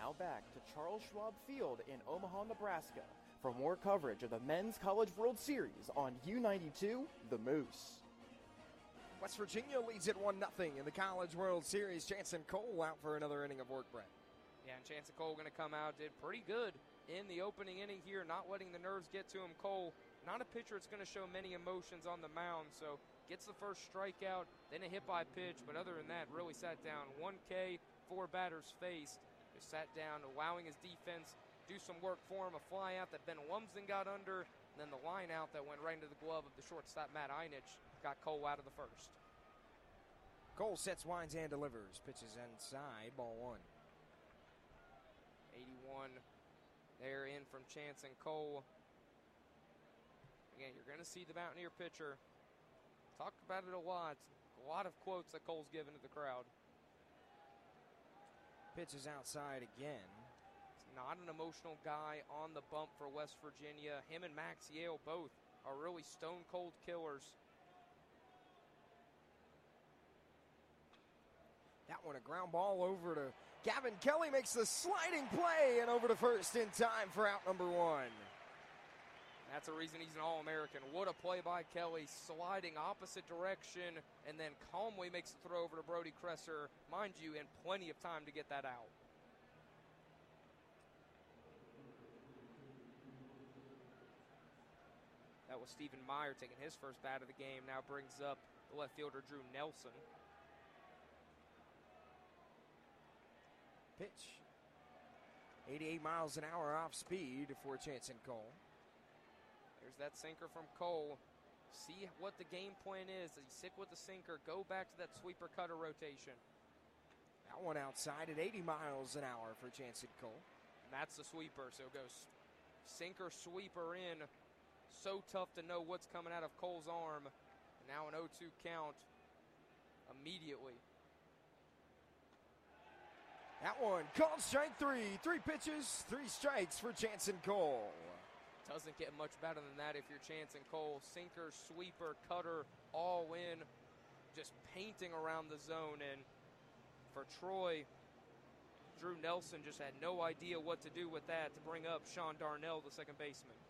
Now back to Charles Schwab Field in Omaha, Nebraska for more coverage of the Men's College World Series on U92 The Moose. West Virginia leads it 1-0 in the College World Series. Jansen Cole out for another inning of work, Brett. Yeah, and Jansen Cole going to come out, did pretty good in the opening inning here, not letting the nerves get to him. Cole, not a pitcher that's going to show many emotions on the mound, so gets the first strikeout, then a hit by pitch, but other than that, really sat down. 1K, 4 batters faced, just sat down, allowing his defense do some work for him. A fly out that Ben Lumsden got under, and then the line out that went right into the glove of the shortstop, Matt Einich, got Cole out of the first. Cole sets, winds, and delivers. Pitches inside, ball 1. 81 there in from Jansen Cole. Again, you're going to see the Mountaineer pitcher. Talk about it a lot. A lot of quotes that Cole's given to the crowd. Pitches outside again. He's not an emotional guy on the bump for West Virginia. Him and Max Yale both are really stone-cold killers. That one, a ground ball over to Gavin Kelly, makes the sliding play and over to first in time for out number 1. That's the reason he's an All-American. What a play by Kelly, sliding opposite direction, and then calmly makes the throw over to Brody Kresser. Mind you, in plenty of time to get that out. That was Stephen Meyer taking his first bat of the game. Now brings up the left fielder, Drew Nelson. Pitch. 88 miles an hour off speed for Jansen Cole. There's that sinker from Cole. See what the game plan is. Does he stick with the sinker? Go back to that sweeper cutter rotation. That one outside at 80 miles an hour for Jansen Cole. And that's the sweeper. So it goes sinker, sweeper in. So tough to know what's coming out of Cole's arm. And now an 0-2 count immediately. That one called strike 3. 3 pitches, 3 strikes for Jansen Cole. Doesn't get much better than that if you're Jansen Cole. Sinker, sweeper, cutter, all in. Just painting around the zone. And for Troy, Drew Nelson just had no idea what to do with that to bring up Sean Darnell, the second baseman.